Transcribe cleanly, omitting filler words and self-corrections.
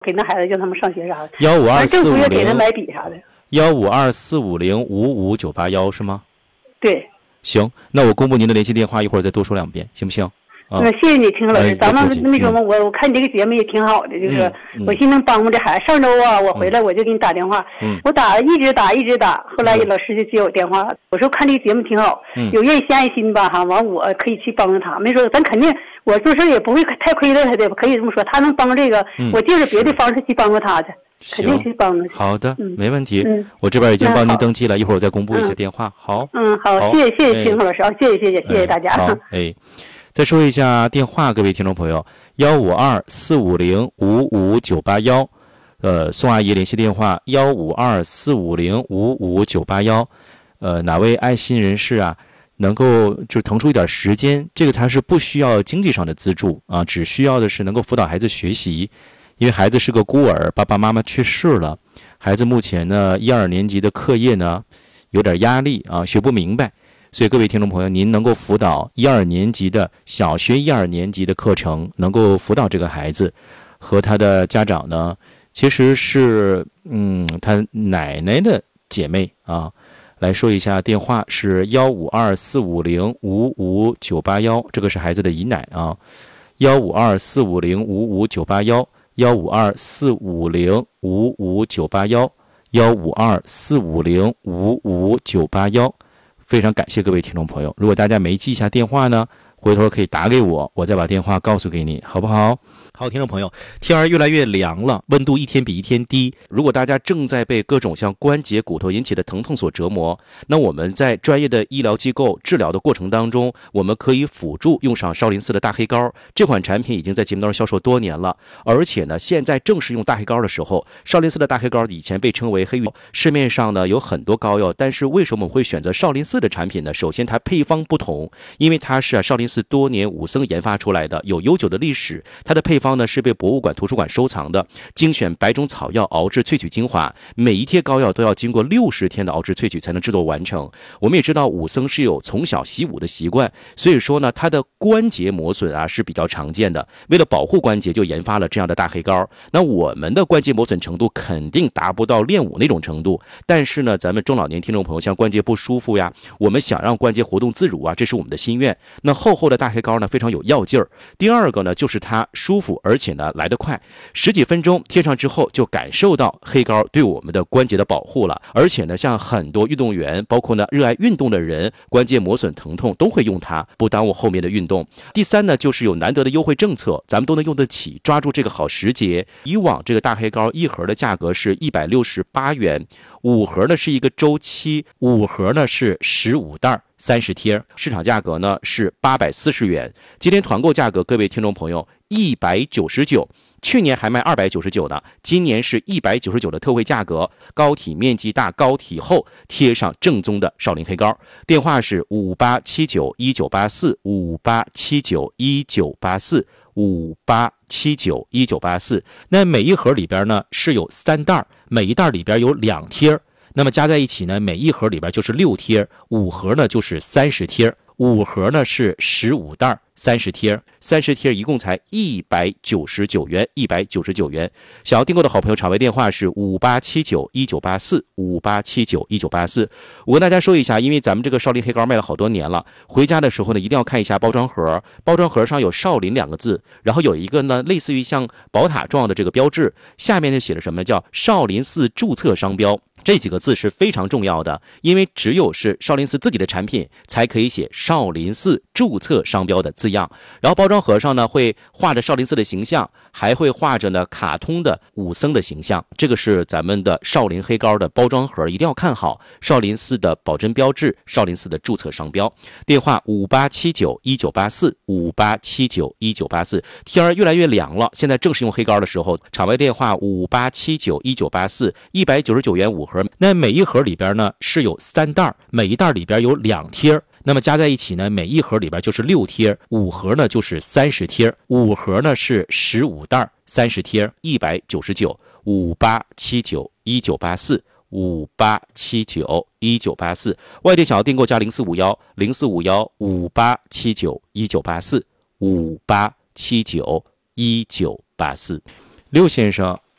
给那孩子让他们上学啥的。 15245 政府也给他买笔啥的。 15245055981是吗？ 对。 行，那我公布您的联系电话，一会儿再多说2遍，行不行？ 那谢谢你，听老师，咱们那什么，我看你这个节目也挺好的，就是我寻思能帮帮这孩子。上周啊，我回来我就给你打电话，我一直打，后来老师就接我电话，我说看这个节目挺好，有愿意相爱心吧哈，完我可以去帮助他。没说咱肯定我做事也不会太亏待他的，可以这么说，他能帮这个，我借着别的方式去帮助他去，肯定去帮助。 好的，没问题。我这边已经帮您登记了，一会儿我再公布一些电话。好， 好，谢谢金虎老师啊，谢谢大家。 好，再说一下电话，各位听众朋友，15245055981，宋阿姨联系电话15245055981，哪位爱心人士啊，能够就腾出一点时间，这个他是不需要经济上的资助啊，只需要的是能够辅导孩子学习，因为孩子是个孤儿，爸爸妈妈去世了，孩子目前呢1、2年级的课业呢有点压力啊，学不明白。所以各位听众朋友，您能够辅导1、2年级的小学1、2年级的课程，能够辅导这个孩子和他的家长呢，其实是他奶奶的姐妹啊。来说一下电话是15245055981，这个是孩子的姨奶啊。15245055981，15245055981，15245055981。非常感谢各位听众朋友，如果大家没记一下电话呢，回头可以打给我，我再把电话告诉给你，好不好？好，听众朋友，天儿越来越凉了，温度一天比一天低。如果大家正在被各种像关节、骨头引起的疼痛所折磨，那我们在专业的医疗机构治疗的过程当中，我们可以辅助用上少林寺的大黑膏。这款产品已经在节目当中销售多年了，而且呢，现在正是用大黑膏的时候。少林寺的大黑膏以前被称为黑玉，市面上呢有很多膏药，但是为什么我们会选择少林寺的产品呢？首先，它配方不同，因为它是少林寺多年武僧研发出来的，有悠久的历史。它的配方呢是被博物馆、图书馆收藏的，精选100种草药熬制萃取精华，每一贴膏药都要经过60天的熬制萃取才能制作完成。我们也知道武僧是有从小习武的习惯，所以说呢，它的关节磨损啊是比较常见的。为了保护关节，就研发了这样的大黑膏。那我们的关节磨损程度肯定达不到练武那种程度，但是呢，咱们中老年听众朋友像关节不舒服呀，我们想让关节活动自如啊，这是我们的心愿。那厚厚的大黑膏呢，非常有药劲儿。第二个呢，就是它舒服，而且呢来得快，10几分钟贴上之后就感受到黑膏对我们的关节的保护了。而且呢，像很多运动员，包括呢热爱运动的人，关节磨损疼痛都会用它，不耽误后面的运动。第三呢，就是有难得的优惠政策，咱们都能用得起，抓住这个好时节。以往这个大黑膏一盒的价格是168元，5盒呢是一个周期，5盒呢是15袋30贴，市场价格呢是840元。今天团购价格，各位听众朋友199，去年还卖299呢，今年是199的特惠价格，膏体面积大，膏体厚，贴上正宗的少林黑膏。电话是58791984，58791984，58791984。那每一盒里边呢是有3袋，每一袋里边有2贴。那么加在一起呢，每一盒里边就是6贴，5盒呢就是30贴，5盒呢是15袋30贴，30贴一共才199元，199元。想要订购的好朋友，场外电话是58791984，58791984。我跟大家说一下，因为咱们这个少林黑膏卖了好多年了，回家的时候呢，一定要看一下包装盒，包装盒上有少林2个字，然后有一个呢类似于像宝塔状的这个标志，下面就写了什么叫少林寺注册商标。这几个字是非常重要的，因为只有是少林寺自己的产品才可以写少林寺注册商标的字样。然后包装盒上呢会画着少林寺的形象，还会画着呢卡通的武僧的形象。这个是咱们的少林黑膏的包装盒，一定要看好少林寺的保真标志，少林寺的注册商标。电话58791984，58791984。天儿越来越凉了，现在正是用黑膏的时候。场外电话58791984，199元5盒。那每一盒里边呢是有3袋，每一袋里边有2贴。那么加在一起呢，每一盒里边就是6贴，5盒呢就是30贴，5盒呢是15袋30贴，199，58791984，58791984。外地想要订购加0451，045158791984，58791984。刘先生